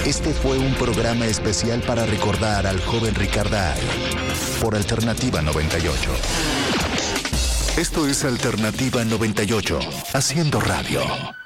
Este fue un programa especial para recordar al joven Ricardal por Alternativa 98. Esto es Alternativa 98, haciendo radio.